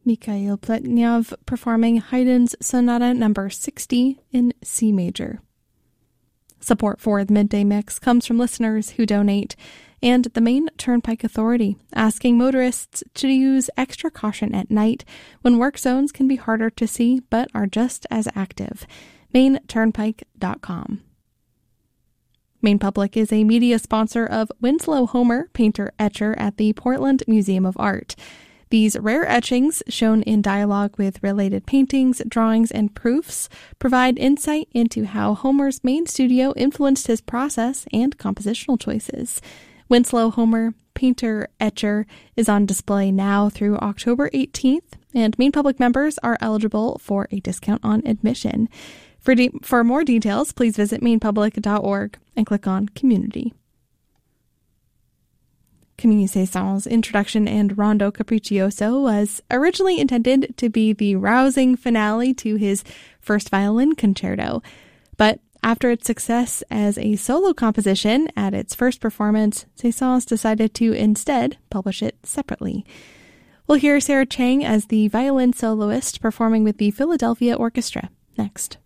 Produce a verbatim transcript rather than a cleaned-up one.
Mikhail Pletnyov performing Haydn's Sonata number sixty in C major. Support for the Midday Mix comes from listeners who donate, and the Maine Turnpike Authority, asking motorists to use extra caution at night when work zones can be harder to see but are just as active. maine turnpike dot com. Maine Public is a media sponsor of Winslow Homer, painter-etcher at the Portland Museum of Art. These rare etchings, shown in dialogue with related paintings, drawings, and proofs, provide insight into how Homer's main studio influenced his process and compositional choices. Winslow Homer, painter-etcher, is on display now through October eighteenth, and Maine Public members are eligible for a discount on admission. For, de- for more details, please visit maine public dot org and click on Community. Camille Saint-Saëns's introduction and Rondo Capriccioso was originally intended to be the rousing finale to his first violin concerto, but after its success as a solo composition at its first performance, Saint-Saëns decided to instead publish it separately. We'll hear Sarah Chang as the violin soloist performing with the Philadelphia Orchestra next.